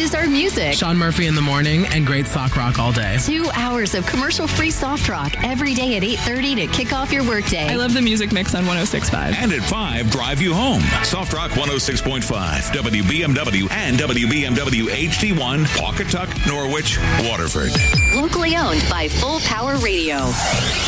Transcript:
is our music. Sean Murphy in the morning and great sock rock all day. 2 hours of commercial-free soft rock every day at 8:30 to kick off your workday. I love the music mix on 106.5. And at 5, drive you home. Soft Rock 106.5, WBMW and WBMW HD1, Pawcatuck, Norwich, Waterford. Locally owned by Full Power Radio.